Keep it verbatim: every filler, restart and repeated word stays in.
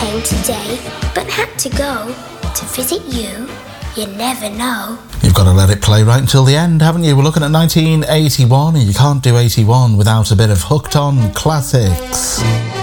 came today, but had to go to visit you. You never know. You've got to let it play right until the end, haven't you? We're looking at nineteen eighty-one, and you can't do eighty-one without a bit of Hooked On Classics.